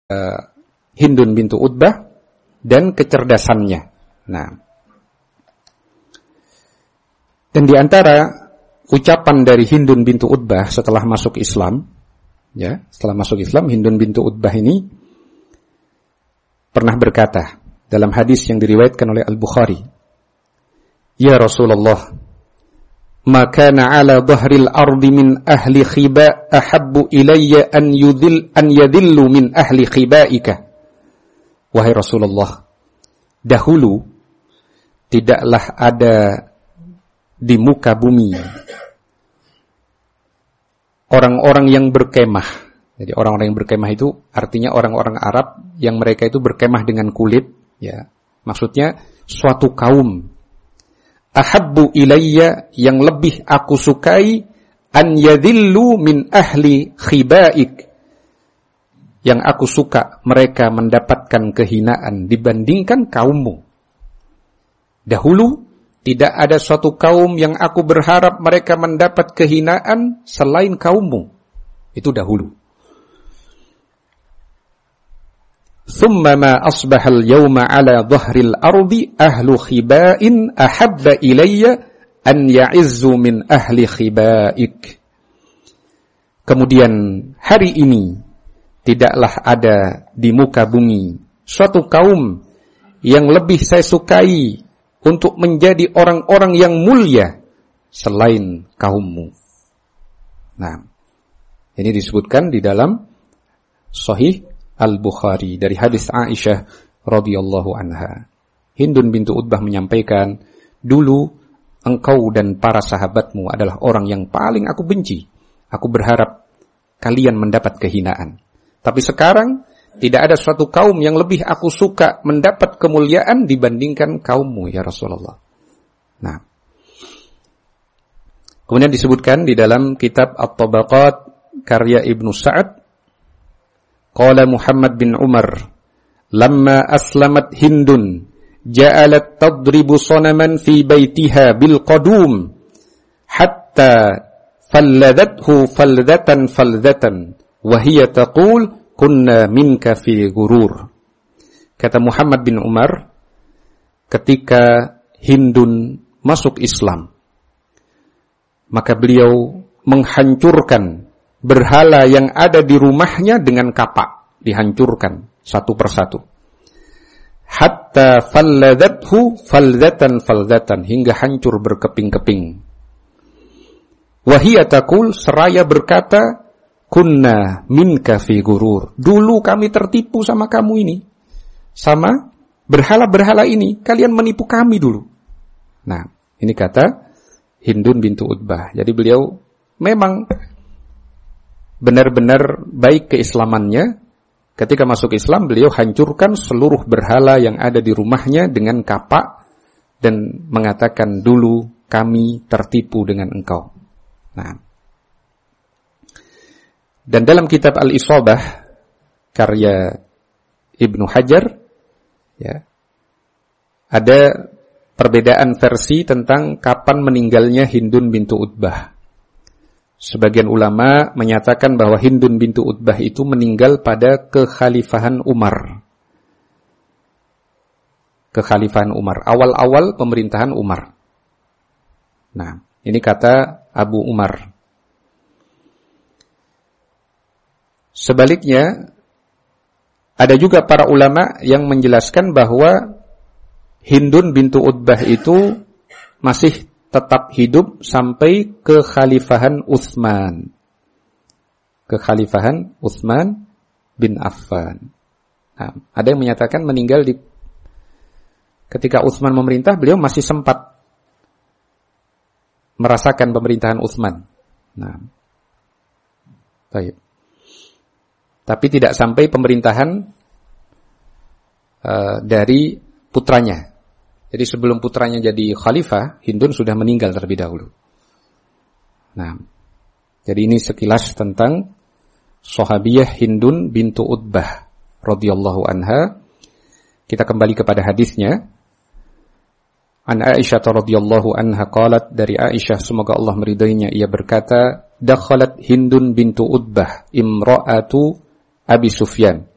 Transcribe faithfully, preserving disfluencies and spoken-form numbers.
uh, Hindun bintu Utbah dan kecerdasannya. Nah, dan di antara ucapan dari Hindun bintu Utbah setelah masuk Islam, ya, setelah masuk Islam, Hindun bintu Utbah ini pernah berkata dalam hadis yang diriwayatkan oleh Al-Bukhari, "Ya Rasulullah, ma kana ala dhahril ardi min ahli khiba ahabbu ilayya an yudhil an yadhillu min ahli khibaika." Wahai Rasulullah, dahulu tidaklah ada di muka bumi orang-orang yang berkemah. Jadi orang-orang yang berkemah itu artinya orang-orang Arab yang mereka itu berkemah dengan kulit, ya. Maksudnya suatu kaum. Ahabbu ilayya, yang lebih aku sukai, an yadhillu min ahli khibaik, yang aku suka mereka mendapatkan kehinaan dibandingkan kaummu. Dahulu tidak ada suatu kaum yang aku berharap mereka mendapat kehinaan selain kaummu. Itu dahulu. Thumma ma asbaha al-yawma ala dhahril ardi ahlu khiba'in ahabba ilayya an ya'izzu min ahli khibaik. Kemudian hari ini tidaklah ada di muka bumi suatu kaum yang lebih saya sukai untuk menjadi orang-orang yang mulia selain kaummu. Nah, ini disebutkan di dalam Sahih Al-Bukhari dari hadis Aisyah radhiyallahu anha. Hindun bintu Utbah menyampaikan, dulu engkau dan para sahabatmu adalah orang yang paling aku benci. Aku berharap kalian mendapat kehinaan. Tapi sekarang tidak ada suatu kaum yang lebih aku suka mendapat kemuliaan dibandingkan kaummu, ya Rasulullah. Nah, kemudian disebutkan di dalam kitab At-Tabaqat karya Ibnu Sa'ad, qala Muhammad bin Umar, lamma aslamat Hindun ja'alat tadribu sanaman fi baitiha bil qadum hatta falladathu faldatan faldatan wa hiya taqul kunna minka fi gurur. Kata Muhammad bin Umar, ketika Hindun masuk Islam, maka beliau menghancurkan berhala yang ada di rumahnya dengan kapak, dihancurkan satu persatu. Hatta falladathu faldatan faldatan, hingga hancur berkeping-keping. Wa hiya taqul, seraya berkata, kunna minka fi gurur. Dulu kami tertipu sama kamu ini. Sama berhala-berhala ini. Kalian menipu kami dulu. Nah, ini kata Hindun bintu Utbah. Jadi beliau memang benar-benar baik keislamannya. Ketika masuk Islam, beliau hancurkan seluruh berhala yang ada di rumahnya dengan kapak dan mengatakan, dulu kami tertipu dengan engkau. Nah, dan dalam kitab Al-Isabah karya Ibnu Hajar, ya, ada perbedaan versi tentang kapan meninggalnya Hindun bintu Utbah. Sebagian ulama menyatakan bahwa Hindun bintu Utbah itu meninggal pada kekhalifahan Umar. Kekhalifahan Umar, awal-awal pemerintahan Umar. Nah, ini kata Abu Umar. Sebaliknya, ada juga para ulama yang menjelaskan bahwa Hindun bintu Utbah itu masih tetap hidup sampai kekhalifahan Utsman. Kekhalifahan Utsman bin Affan. Nah, ada yang menyatakan meninggal di ketika Utsman memerintah, beliau masih sempat merasakan pemerintahan Utsman. Nah, baik. Tapi tidak sampai pemerintahan uh, dari putranya. Jadi sebelum putranya jadi khalifah, Hindun sudah meninggal terlebih dahulu. Nah, jadi ini sekilas tentang sahabiyah Hindun bintu Utbah radhiyallahu anha. Kita kembali kepada hadisnya. An Aisyah radhiyallahu anha qalat, dari Aisyah semoga Allah meridainya, ia berkata, dakhalat Hindun bintu Utbah imra'atu Abi Sufyan